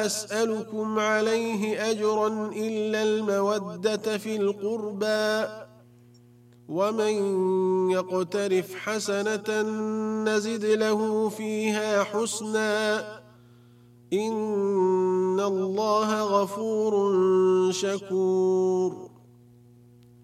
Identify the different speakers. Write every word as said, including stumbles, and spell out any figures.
Speaker 1: أسألكم عليه أجرا إلا المودة في القربى، ومن يقترف حسنة نزد له فيها حسنا، إن الله غفور شكور.